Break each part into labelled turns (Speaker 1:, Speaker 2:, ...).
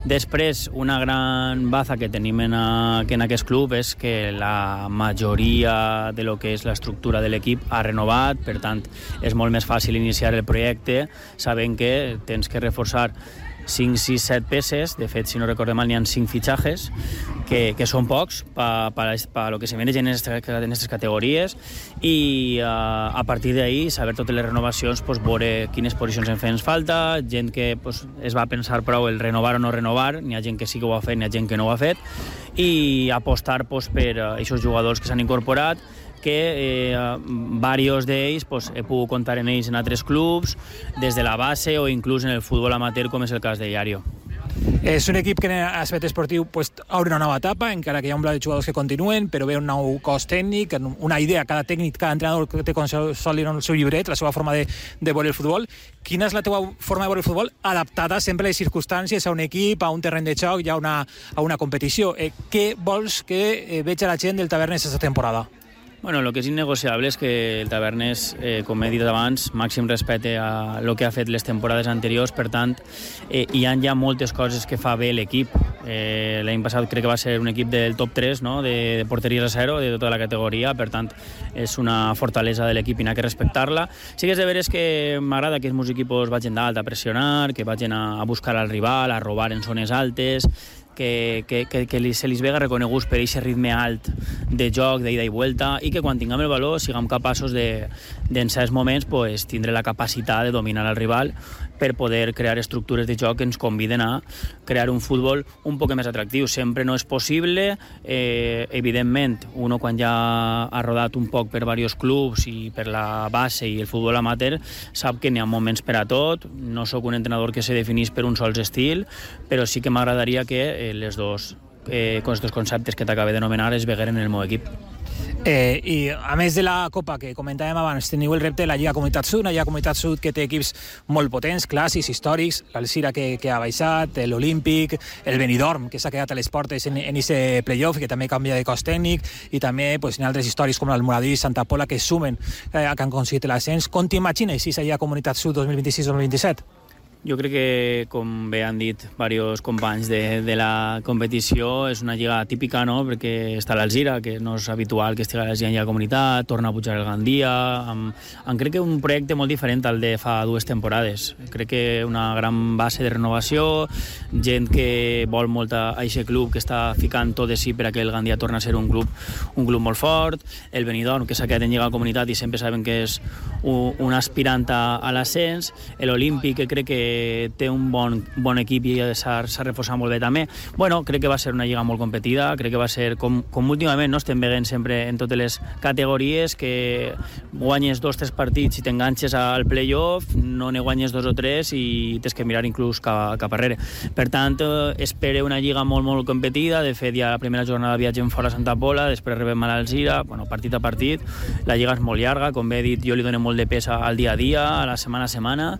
Speaker 1: Després, una gran baza que tenim en aquest club és que la majoria de lo que és l'estructura de l'equip ha renovat, per tant, és molt més fàcil iniciar el projecte sabent que tens que reforçar 5, 6, 7 peces. De fet, si no recordo mal, n'hi ha 5 fitxajes, que són pocs per lo que se mereix en aquestes categories, i a partir d'ahí, saber totes les renovacions, pues, veure quines posicions ens falta, gent que pues, es va pensar prou el renovar o no renovar, n'hi ha gent que sí que ho ha fet, n'hi ha gent que no ho ha fet, i apostar pues, per aquests jugadors que s'han incorporat, que varios d'ells pues, he pogut comptar en ells en altres clubs, des de la base o inclús en el futbol amateur, com és el cas de Llario.
Speaker 2: És un equip que en l'aspecte esportiu pues, obre una nova etapa, encara que hi ha un blau de jugadors que continuen, però ve un nou cos tècnic, una idea, cada tècnic, cada entrenador que té sòlid en el seu llibret, la seva forma de veure el futbol. Quina és la teva forma de veure el futbol adaptada sempre a les circumstàncies, a un equip, a un terreny de joc i a una competició? Què vols que veig a la gent del Tavernes aquesta temporada?
Speaker 1: Bueno, el que és innegociable és que el Tavernes, com he dit abans, màxim respecte a el que ha fet les temporades anteriors, per tant, hi ha ja moltes coses que fa bé l'equip. L'any passat crec que va ser un equip del top 3, no? de porteries a 0, de tota la categoria, per tant, és una fortalesa de l'equip i n'ha que respectar-la. Sí que és de veres que m'agrada que els meus equipos vagin d'alt a pressionar, que vagin a buscar al rival, a robar en zones altes, que se li vega reconeguts per aquest ritme alt de joc, d'ida i vuelta, i que quan tinguem el valor siguem capaços en certs moments pues, tindre la capacitat de dominar el rival per poder crear estructures de joc que ens conviden a crear un futbol un poc més atractiu. Sempre no és possible, evidentment, uno quan ja ha rodat un poc per diversos clubs i per la base i el futbol amateur sap que n'hi ha moments per a tot. No sóc un entrenador que se definís per un sol estil, però sí que m'agradaria que els dos conceptes que t'acabé d'anomenar es vegueren en el meu equip.
Speaker 2: I a més de la Copa que comentàvem abans, teniu el repte de la Lliga Comunitat Sud, una Lliga Comunitat Sud que té equips molt potents, clàssics, històrics, l'Alzira que ha baixat, l'Olímpic, el Benidorm que s'ha quedat a les portes en aquest playoff i que també canvia de cos tècnic, i també pues, hi ha altres històrics com l'Almoradí i Santa Pola que sumen, que han aconseguit l'ascens. Com t'imagines si seria Comunitat Sud 2026-2027?
Speaker 1: Jo crec que, com bé han dit diversos companys de la competició, és una lliga típica, no? Perquè està l'Alzira, que no és habitual que estigui a la lliga comunitat, torna a pujar el Gandia, crec que un projecte molt diferent al de fa 2 temporades. Crec que una gran base de renovació, gent que vol molt a aquest club, que està ficant tot de si per a que el Gandia torni a ser un club molt fort, el Benidorm, que s'ha quedat en lliga comunitat i sempre saben que és un aspirant a l'ascens, l'Olímpic, que crec que té un bon equip i s'ha reforçat molt bé també. Bueno, crec que va ser una lliga molt competida, crec que va ser com últimament, no? Estem veient sempre en totes les categories que guanyes 2 o 3 partits i t'enganxes al playoff, no ne guanyes 2 o 3 i tens que mirar inclús cap arrere. Per tant, espero una lliga molt competida. De fet, ja la primera jornada viatgem fora a Santa Pola, després rebem a l'Alzira, partit a partit. La lliga és molt llarga, com bé he dit, jo li dono molt de pes al dia a dia, a la setmana a setmana,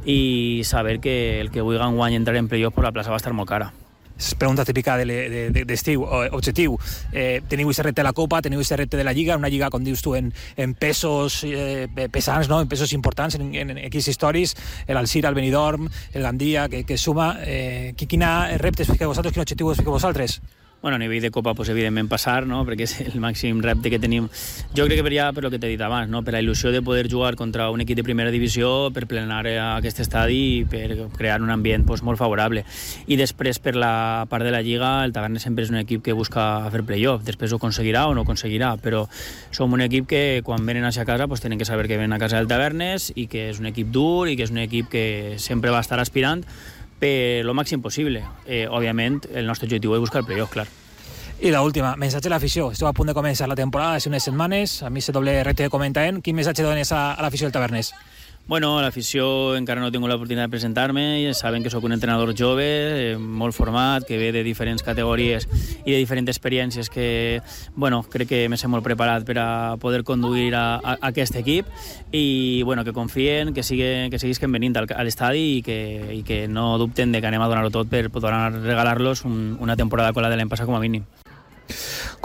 Speaker 1: i saber que el que vulgui guany entrar en playoff per la plaça va estar molt cara.
Speaker 2: És pregunta típica d'estiu, objectiu. Teniu aquest repte de la Copa, teniu aquest repte de la Lliga, una Lliga, com dius tu, en pesos pesants, no? En pesos importants, en equips històrics, l'Alzira, el Benidorm, el Gandia, que suma. Quina repte us fiqueu vosaltres, quin objectiu us fiqueu vosaltres?
Speaker 1: Bueno, a nivell de Copa, pues, evidentment passar, no? Perquè és el màxim repte que tenim. Jo crec que per el que t'he dit abans, no? Per la il·lusió de poder jugar contra un equip de primera divisió, per plenar aquest estadi i per crear un ambient pues, molt favorable. I després, per la part de la Lliga, el Tavernes sempre és un equip que busca fer playoff. Després ho aconseguirà o no ho aconseguirà, però som un equip que quan venen a casa pues, tenen que saber que venen a casa del Tavernes i que és un equip dur i que és un equip que sempre va estar aspirant per lo màxim possible. Òbviament, el nostre objectiu és buscar el playoff, clar.
Speaker 2: I l'última, missatge a l'afició. Esteu a punt de començar la temporada, hace unes setmanes, a mi se doble repte de comentar. Quin missatge dones a l'afició del Tavernes?
Speaker 1: Bueno, a l'afició encara no he tingut l'oportunitat de presentar-me. Saben que sóc un entrenador jove, molt format, que ve de diferents categories i de diferents experiències que, bueno, crec que m'he molt preparat per a poder conduir a aquest equip i, bueno, que confien, que siguisquen venint a l'estadi i que no dubten de que anem a donar-ho tot per poder regalar-los una temporada com la de l'any passat com a mínim.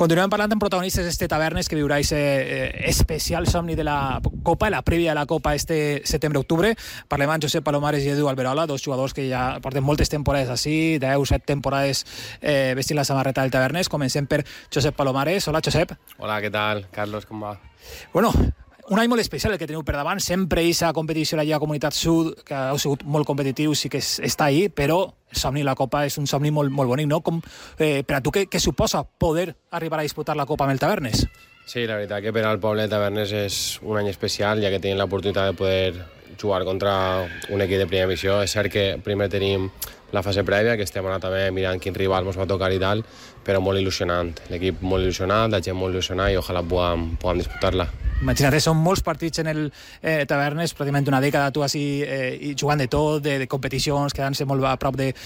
Speaker 2: Continuem parlant amb protagonistes d'este Tavernes que viurà aquest especial somni de la Copa, la prèvia de la Copa este setembre-octubre. Parlem amb Josep Palomares i Edu Alberola, dos jugadors que ja porten moltes temporades així, 10-7 temporades vestint la samarreta del Tavernes. Comencem per Josep Palomares. Hola, Josep.
Speaker 3: Hola, què tal? Carlos, com va?
Speaker 2: Bueno, un any molt especial el que teniu per davant, sempre aquesta competició a la Lliga Comunitat Sud, que heu sigut molt competitius, sí que està ahí, però el somni de la Copa és un somni molt bonic, no? Per a tu, què suposa poder arribar a disputar la Copa amb el Tavernes?
Speaker 3: Sí, la veritat que per al poble de Tavernes és un any especial, ja que tenim l'oportunitat de poder jugar contra un equip de primera divisió. És cert que primer tenim la fase prèvia, que estem ara també mirant quin rival ens va tocar i tal, però molt il·lusionant. L'equip molt il·lusionat, la gent molt il·lusionada i ojalà puguem disputar-la.
Speaker 2: Imagina't, són molts partits en el Tavernes, pràcticament una dècada tu així jugant de tot, de competicions, quedant-se molt a prop de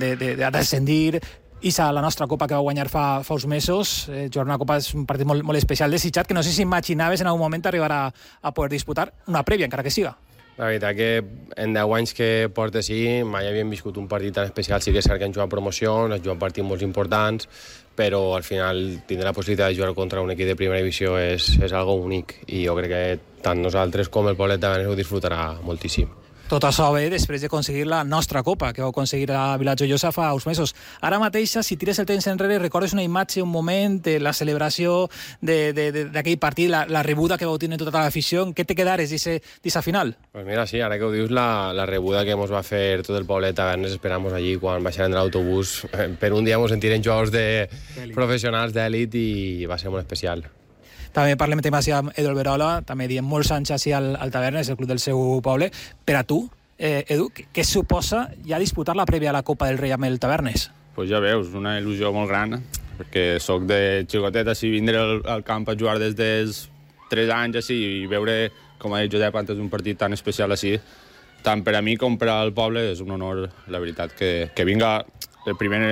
Speaker 2: descendir. Issa, la nostra Copa que va guanyar fa uns mesos, jugar una Copa és un partit molt especial, desitjat, que no sé si imaginaves en algun moment arribar a poder disputar una prèvia, encara que siga.
Speaker 3: La veritat que en 10 anys que porta així mai havíem viscut un partit tan especial. Sí que és cert que hem jugat promocions, hem jugat partits molt importants, però al final tindre la possibilitat de jugar contra un equip de primera divisió és algo únic i jo crec que tant nosaltres com el poble de Tavernes ho disfrutarà moltíssim.
Speaker 2: Tot això ve després d'aconseguir la nostra Copa, que vau aconseguir a Vilajoiosa fa uns mesos. Ara mateix, si tires el temps enrere, recordes una imatge, un moment, de la celebració d'aquell partit, la rebuda que vau tenir tota l'afició. Què te quedares d'aquesta final?
Speaker 3: Pues mira, sí, ara que ho dius, la rebuda que ens va fer tot el poble de Tavernes esperant-nos allí quan baixarem de l'autobús. Per un dia ens sentirem jugadors professionals d'èlit i va ser molt especial.
Speaker 2: També parlem així amb Edu Alberola, també diem molts anys així al Tavernes, el club del seu poble. Per a tu, Edu, què suposa ja disputar la prèvia a la Copa del Rei amb el Tavernes?
Speaker 4: Pues ja veus, una il·lusió molt gran, perquè soc de xicotet, així vindre al camp a jugar des dels 3 anys així, i veure, com ha dit Josep, antes un partit tan especial així, tant per a mi com per al poble, és un honor, la veritat, que vinga primer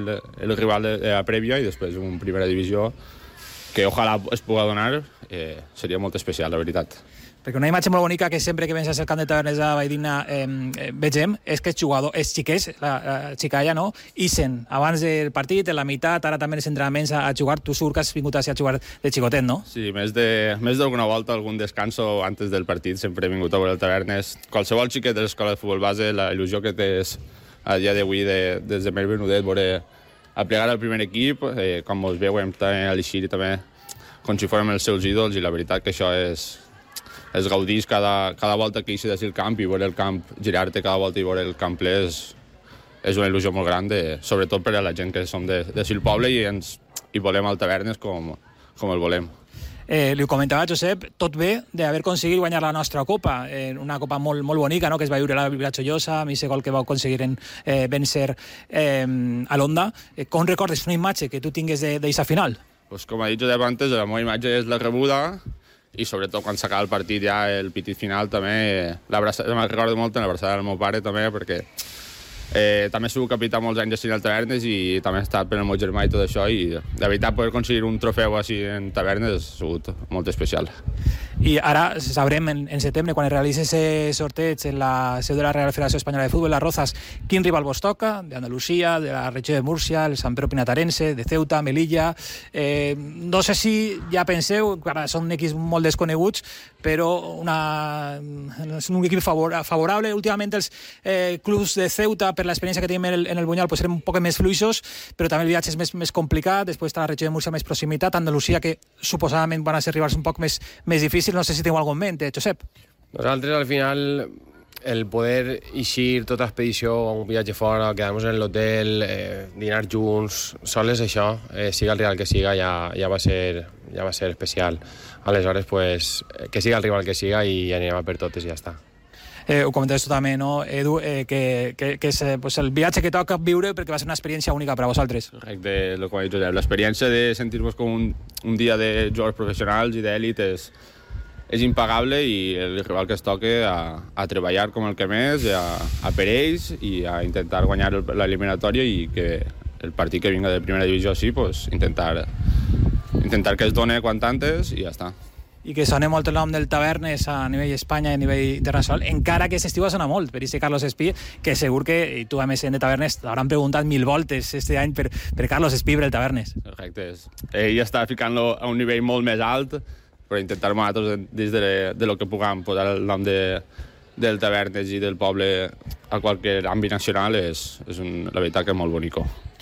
Speaker 4: el rival de la prèvia i després un primera divisió, que ojalà es pugui donar, seria molt especial, la veritat.
Speaker 2: Perquè una imatge molt bonica que sempre que vens al camp de Tavernes a Valldigna vegem és que els xiquets, la xicalla, no? Ixen abans del partit, en la meitat, ara també els entrenaments a jugar. Tu surt que has vingut a jugar de xicotet, no?
Speaker 4: Sí, més d'alguna volta, algun descanso antes del partit, sempre he vingut a veure el Tavernes. Qualsevol xiquet de l'escola de futbol base, la il·lusió que tens a dia d'avui des de més venudet, veure a plegar al primer equip, com us veiem també a l'Ixiri, també com si fórem els seus ídols, i la veritat que això és gaudís cada volta que eixes del camp i veure el camp, girar-te cada volta i veure el camp ple és una il·lusió molt gran, sobretot per a la gent que som de el poble i volem el Tavernes com el volem.
Speaker 2: Li ho comentava Josep, tot bé d'haver aconseguit guanyar la nostra Copa, una Copa molt bonica, no? Que es va viure a la Vilajoiosa, amb aquest gol que va aconseguir vèncer a l'Onda. Com recordes una imatge que tu tingues d'aquesta final?
Speaker 4: Pues com ha dit Josep antes, la meva imatge és la rebuda i sobretot quan s'acaba el partit ja, el pitit final també, me'n recordo molt en l'abraçada del meu pare també, perquè també he sigut capità molts anys així al Tavernes i també he estat per el meu germà i tot això, i de veritat poder aconseguir un trofeu així en Tavernes ha sigut molt especial.
Speaker 2: I ara sabrem en setembre, quan es realitzi aquest sorteig en la seu de la Real Federació Espanyola de Futbol, les Rozas, quin rival vos toca, d'Andalusia, de la regió de Múrcia, el Sant Pere Pinatarense, de Ceuta, Melilla. No sé si ja penseu, són equips molt desconeguts, però és un equip favorable. Últimament els clubs de Ceuta, per l'experiència que tenim en el Bunyol, eren un poc més fluixos, però també el viatge és més complicat. Després està la regió de Múrcia, més proximitat, Andalusia, que suposadament van a ser rivals un poc més difícils. No sé si teniu algun en ment, Josep.
Speaker 3: Nosaltres, al final, el poder eixir tota expedició a un viatge fora, quedar-nos en l'hotel, dinar junts, sols això, siga el rival que siga, ja va ser especial. Aleshores, pues, que siga el rival que siga i anirem a per totes i ja està.
Speaker 2: Ho comentaves tu també, no, Edu, que és el viatge que toca viure perquè va ser una experiència única per a vosaltres.
Speaker 4: Correcte, com ha dit Josep, l'experiència de sentir-vos com un dia de jugadors professionals i d'èlit és impagable, i el rival que es toque a treballar com el que més, a per ells i a intentar guanyar l'eliminatòria, i que el partit que vinga de primera divisió sí, pues, intentar que es doni quant antes i ja està.
Speaker 2: i que sona molt el nom del Tavernes a nivell Espanya i a nivell internacional, encara que aquest estiu va sonar molt per aquest Carlos Espí, que segur que, i tu a més de Tavernes, t'hauran preguntat 1000 voltes este any per Carlos Espí per el Tavernes.
Speaker 4: Correcte. Ell està ficant-lo a un nivell molt més alt, però intentar nosaltres, dins de lo que puguem, posar el nom del Tavernes i del poble a qualsevol àmbit nacional és la veritat que és molt bonic.